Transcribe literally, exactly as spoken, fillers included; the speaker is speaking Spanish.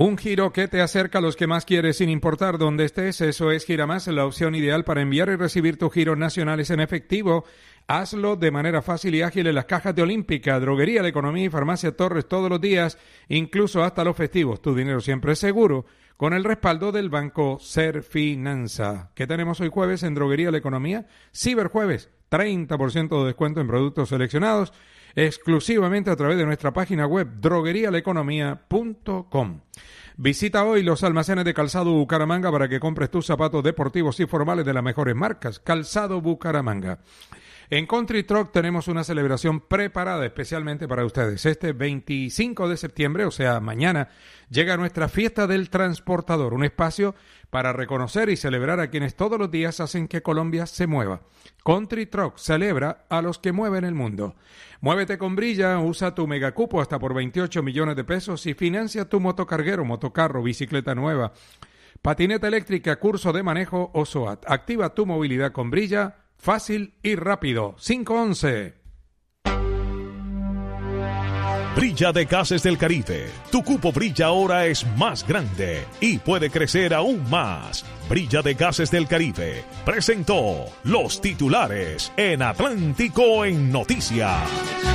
Un giro que te acerca a los que más quieres sin importar dónde estés. Eso es Giramás, la opción ideal para enviar y recibir tus giros nacionales en efectivo. Hazlo de manera fácil y ágil en las cajas de Olímpica, Droguería La Economía y Farmacia Torres todos los días, incluso hasta los festivos. Tu dinero siempre es seguro, con el respaldo del Banco Serfinanza. ¿Qué tenemos hoy jueves en Droguería La Economía? Ciberjueves, treinta por ciento de descuento en productos seleccionados, exclusivamente a través de nuestra página web droguería la economía punto com. Visita hoy los almacenes de Calzado Bucaramanga para que compres tus zapatos deportivos y formales de las mejores marcas. Calzado Bucaramanga. En Country Truck tenemos una celebración preparada especialmente para ustedes. Este veinticinco de septiembre, o sea, mañana, llega nuestra Fiesta del Transportador, un espacio para reconocer y celebrar a quienes todos los días hacen que Colombia se mueva. Country Truck celebra a los que mueven el mundo. Muévete con Brilla, usa tu megacupo hasta por veintiocho millones de pesos y financia tu motocarguero, motocarro, bicicleta nueva, patineta eléctrica, curso de manejo o SOAT. Activa tu movilidad con Brilla. Fácil y rápido. cinco once. Brilla de Gases del Caribe. Tu cupo Brilla ahora es más grande y puede crecer aún más. Brilla de Gases del Caribe presentó los titulares en Atlántico en Noticias.